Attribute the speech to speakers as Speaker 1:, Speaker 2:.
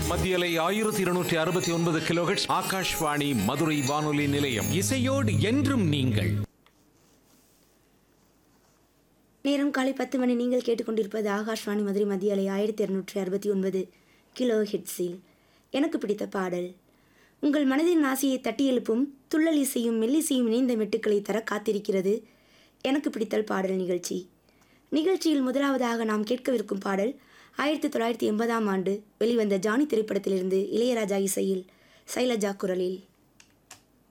Speaker 1: மத்தியலை 1269 கிலோஹெர்ட்ஸ் ஆகாஷ்வாணி மதுரை வானொலி நிலையம்.
Speaker 2: இசையோடு என்றும் நீங்கள்.
Speaker 3: நேரம் காலை 10 மணி. நீங்கள் கேட்டுக்கொண்டிருப்பது ஆகாஷ்வாணி மதுரை மத்தியலை 1269 கிலோ ஹெட்ஸில் எனக்கு பிடித்த பாடல். உங்கள் மனதின் ஆசையை தட்டி எழுப்பும் துள்ளல் இசையும் மெல்லிசையும் இணைந்த மெட்டுக்களை தர காத்திருக்கிறது எனக்கு பிடித்தல் பாடல் நிகழ்ச்சி. நிகழ்ச்சியில் முதலாவதாக நாம் கேட்கவிருக்கும் பாடல் 1980ஆம் ஆண்டு வெளிவந்த ஜானி திரைப்படத்திலிருந்து இளையராஜா இசையில் சைலஜா குரலில்.